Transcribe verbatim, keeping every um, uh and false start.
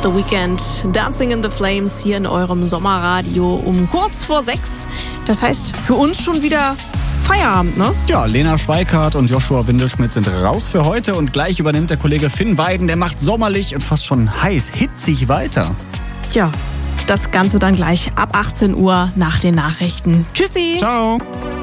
The Weeknd, Dancing in the Flames hier in eurem Sommerradio um kurz vor sechs. Das heißt, für uns schon wieder Feierabend, ne? Ja, Lena Schweikart und Joshua Windelschmidt sind raus für heute und gleich übernimmt der Kollege Finn Weiden, der macht sommerlich und fast schon heiß, hitzig weiter. Ja, das Ganze dann gleich ab achtzehn Uhr nach den Nachrichten. Tschüssi! Ciao!